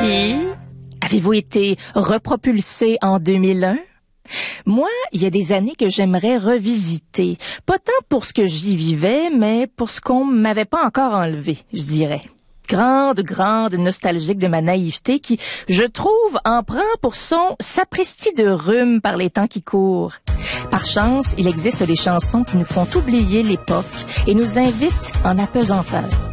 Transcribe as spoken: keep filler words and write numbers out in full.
Puis, avez-vous été repropulsé en deux mille un? Moi, il y a des années que j'aimerais revisiter. Pas tant pour ce que j'y vivais, mais pour ce qu'on m'avait pas encore enlevé, je dirais. Grande, grande nostalgique de ma naïveté qui, je trouve, en prend pour son sapristi de rhume par les temps qui courent. Par chance, il existe des chansons qui nous font oublier l'époque et nous invitent en apesanteur.